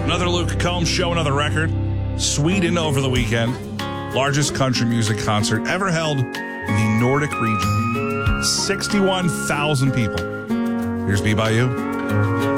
Another Luke Combs show, another record. Sweden over the weekend. Largest country music concert ever held in the Nordic region. 61,000 people. Here's Me By You.